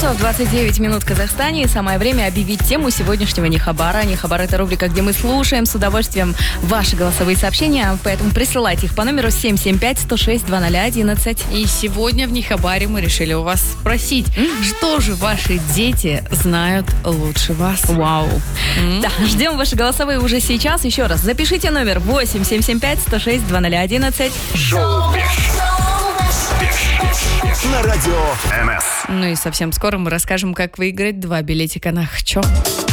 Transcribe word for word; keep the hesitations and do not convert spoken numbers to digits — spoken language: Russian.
часов двадцать девять минут в Казахстане. И самое время объявить тему сегодняшнего Нехабара. Нехабар — это рубрика, где мы слушаем с удовольствием ваши голосовые сообщения. Поэтому присылайте их по номеру семь семь пять сто шесть двадцать ноль одиннадцать. И сегодня в Нехабаре мы решили у вас спросить, mm-hmm. что же ваши дети знают лучше вас? Вау. Mm-hmm. Да, ждем ваши голосовые уже сейчас. Еще раз, запишите номер восемь семь семь пять сто шесть двадцать ноль одиннадцать. Шоу на радио МС. Ну и совсем скоро мы расскажем, как выиграть два билетика на Хчо.